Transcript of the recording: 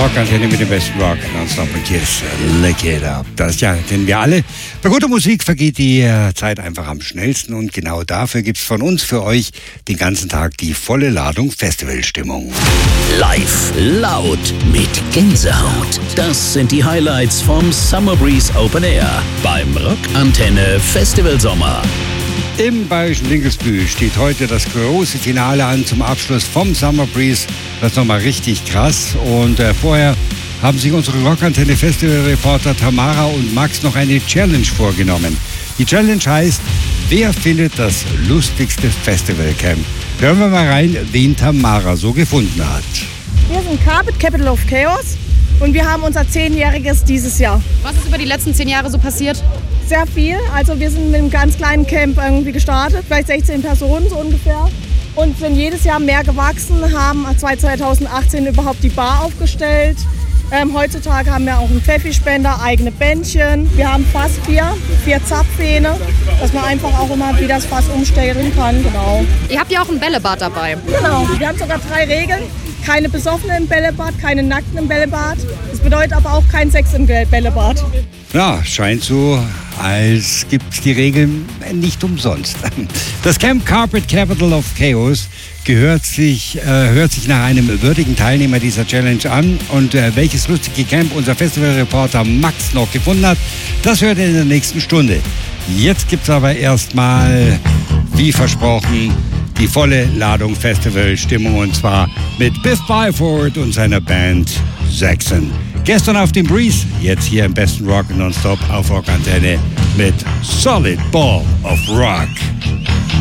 Rockantenne mit dem besten Rock. Nonstop und Kiss, lick it up. Das ja, kennen wir alle. Bei guter Musik vergeht die Zeit einfach am schnellsten und genau dafür gibt's von uns für euch den ganzen Tag die volle Ladung Festivalstimmung. Live, laut, mit Gänsehaut. Das sind die Highlights vom Summer Breeze Open Air beim Rockantenne Festival Sommer. Im bayerischen Dinkelsbühl steht heute das große Finale an zum Abschluss vom Summer Breeze. Das ist nochmal richtig krass. Und vorher haben sich unsere Rockantenne Festival-Reporter Tamara und Max noch eine Challenge vorgenommen. Die Challenge heißt, wer findet das lustigste Festivalcamp? Hören wir mal rein, wen Tamara so gefunden hat. Wir sind Carpet, Capital of Chaos, und wir haben unser 10-jähriges dieses Jahr. Was ist über die letzten 10 Jahre so passiert? Sehr viel. Also wir sind mit einem ganz kleinen Camp irgendwie gestartet, vielleicht 16 Personen so ungefähr. Und sind jedes Jahr mehr gewachsen, haben 2018 überhaupt die Bar aufgestellt. Heutzutage haben wir auch einen Pfeffi-Spender, eigene Bändchen. Wir haben Fass 4 Zapfhähne, dass man einfach auch immer wieder das Fass umstellen kann. Genau. Ihr habt ja auch ein Bällebad dabei. Genau, wir haben sogar 3 Regeln. Keine Besoffenen im Bällebad, keine Nackten im Bällebad. Das bedeutet aber auch kein Sex im Bällebad. Ja, scheint so, als gibt es die Regeln nicht umsonst. Das Camp Carpet Capital of Chaos hört sich nach einem würdigen Teilnehmer dieser Challenge an. Und welches lustige Camp unser Festivalreporter Max noch gefunden hat, das hört ihr in der nächsten Stunde. Jetzt gibt's aber erstmal, wie versprochen, die volle Ladung Festivalstimmung, und zwar mit Biff Byford und seiner Band Saxon. Gestern auf dem Breeze, jetzt hier im besten Rock Nonstop auf Rockantenne mit Solid Ball of Rock.